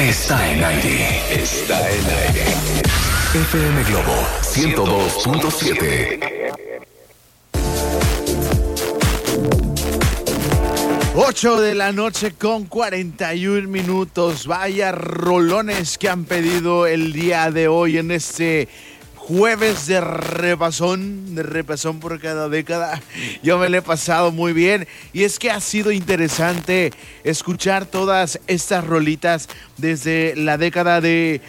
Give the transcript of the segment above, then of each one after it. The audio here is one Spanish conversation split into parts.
está en aire. Está en aire. FM Globo 102.7. 8 de la noche con 41 minutos. Vaya rolones que han pedido el día de hoy en este jueves de repasón por cada década. Yo me lo he pasado muy bien y es que ha sido interesante escuchar todas estas rolitas desde la década de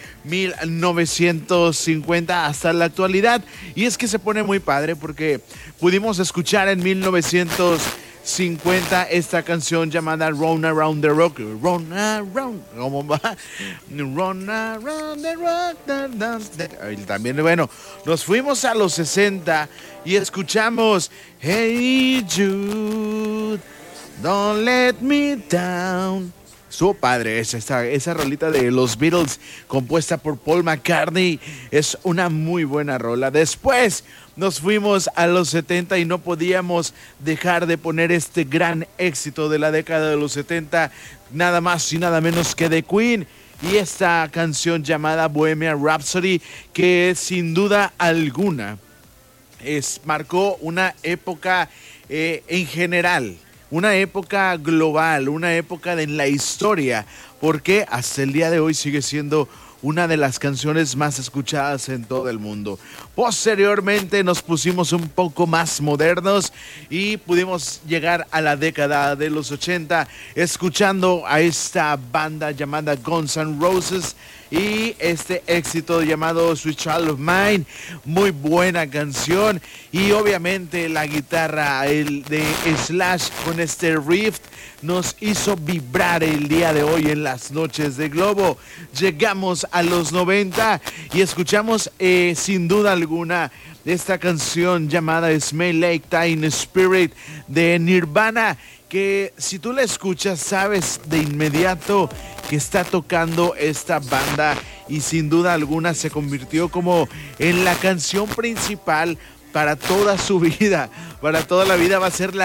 1950 hasta la actualidad, y es que se pone muy padre porque pudimos escuchar en 1950 esta canción llamada Run Around the Rock. Run around, ¿cómo va? Run around the rock. Y también, bueno, nos fuimos a los 60 y escuchamos Hey Jude, Don't Let Me Down. Su padre, esa rolita de los Beatles compuesta por Paul McCartney es una muy buena rola. Después nos fuimos a los 70 y no podíamos dejar de poner este gran éxito de la década de los 70, nada más y nada menos que The Queen, y esta canción llamada Bohemian Rhapsody, que sin duda alguna marcó una época en general, una época global, una época en la historia, porque hasta el día de hoy sigue siendo una de las canciones más escuchadas en todo el mundo. Posteriormente nos pusimos un poco más modernos y pudimos llegar a la década de los 80 escuchando a esta banda llamada Guns N' Roses y este éxito llamado Sweet Child of Mine. Muy buena canción, y obviamente la guitarra de Slash con este riff nos hizo vibrar el día de hoy en las noches de Globo. Llegamos a los 90 y escuchamos sin duda alguna esta canción llamada Smell Like Teen Spirit de Nirvana, que si tú la escuchas sabes de inmediato que está tocando esta banda, y sin duda alguna se convirtió como en la canción principal para toda su vida, para toda la vida. Va a ser la